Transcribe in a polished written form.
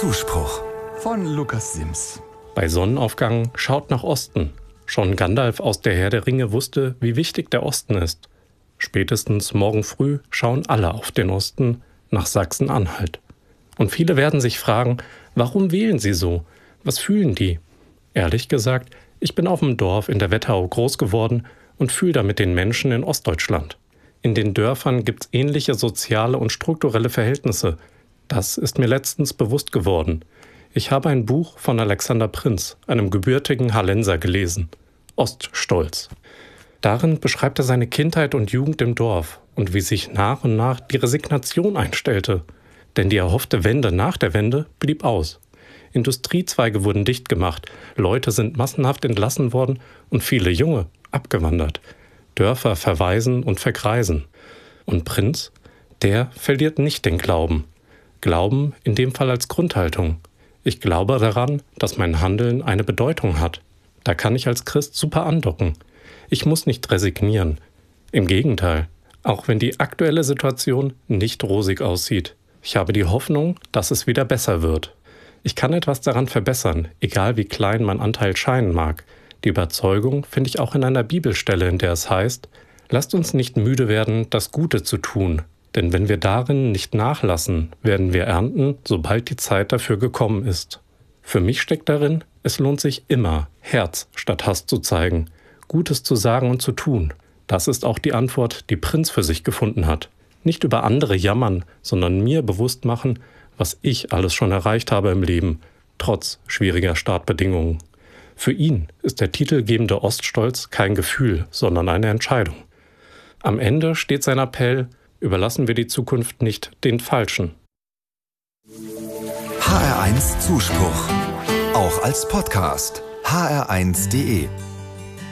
Zuspruch von Lukas Sims. Bei Sonnenaufgang schaut nach Osten. Schon Gandalf aus der Herr der Ringe wusste, wie wichtig der Osten ist. Spätestens morgen früh schauen alle auf den Osten, nach Sachsen-Anhalt. Und viele werden sich fragen, warum wählen sie so? Was fühlen die? Ehrlich gesagt, ich bin auf dem Dorf in der Wetterau groß geworden und fühle da mit den Menschen in Ostdeutschland. In den Dörfern gibt's ähnliche soziale und strukturelle Verhältnisse. Das ist mir letztens bewusst geworden. Ich habe ein Buch von Alexander Prinz, einem gebürtigen Hallenser, gelesen. Oststolz. Darin beschreibt er seine Kindheit und Jugend im Dorf und wie sich nach und nach die Resignation einstellte. Denn die erhoffte Wende nach der Wende blieb aus. Industriezweige wurden dicht gemacht, Leute sind massenhaft entlassen worden und viele Junge abgewandert. Dörfer verwaisen und vergreisen. Und Prinz, der verliert nicht den Glauben. Glauben in dem Fall als Grundhaltung. Ich glaube daran, dass mein Handeln eine Bedeutung hat. Da kann ich als Christ super andocken. Ich muss nicht resignieren. Im Gegenteil, auch wenn die aktuelle Situation nicht rosig aussieht. Ich habe die Hoffnung, dass es wieder besser wird. Ich kann etwas daran verbessern, egal wie klein mein Anteil scheinen mag. Die Überzeugung finde ich auch in einer Bibelstelle, in der es heißt, lasst uns nicht müde werden, das Gute zu tun. Denn wenn wir darin nicht nachlassen, werden wir ernten, sobald die Zeit dafür gekommen ist. Für mich steckt darin, es lohnt sich immer, Herz statt Hass zu zeigen, Gutes zu sagen und zu tun. Das ist auch die Antwort, die Prinz für sich gefunden hat. Nicht über andere jammern, sondern mir bewusst machen, was ich alles schon erreicht habe im Leben, trotz schwieriger Startbedingungen. Für ihn ist der titelgebende Oststolz kein Gefühl, sondern eine Entscheidung. Am Ende steht sein Appell: Überlassen wir die Zukunft nicht den Falschen. HR1 Zuspruch. Auch als Podcast. hr1.de